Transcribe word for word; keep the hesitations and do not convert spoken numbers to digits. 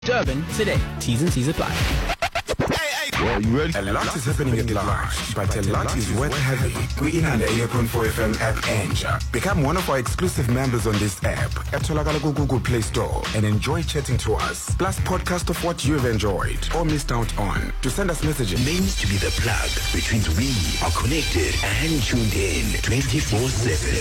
Durban today. T's and C's apply. Well, you ready? A lot is happening at large, but a lot is worth having. We in the eighty point four F M app Enja. Become one of our exclusive members on this app at Tolakala Google Play Store and enjoy chatting to us. Plus podcast of what you've enjoyed or missed out on. To send us messages. Names to be the plug between we are connected and tuned in twenty-four seven.